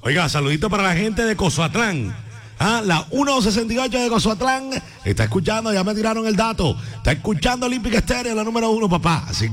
Oiga, saludito para la gente de Cozoatlán. La 168 de Cozoatlán está escuchando, ya me tiraron el dato. Está escuchando Olímpica Estéreo, la número 1, papá. Así que